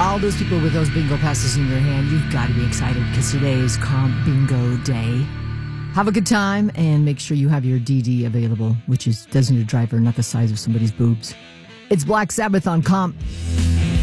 All those people with those bingo passes in your hand, you've got to be excited because today is Comp Bingo Day. Have a good time and make sure you have your DD available, which is designated driver, not the size of somebody's boobs. It's Black Sabbath on Comp.